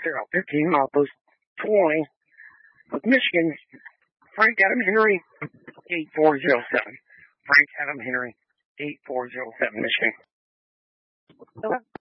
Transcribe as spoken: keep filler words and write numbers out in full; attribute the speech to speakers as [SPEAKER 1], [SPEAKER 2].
[SPEAKER 1] They're out fifteen outpost twenty with Michigan. Frank Adam Henry, eight four zero seven. Frank Adam Henry, eight four zero seven, Michigan.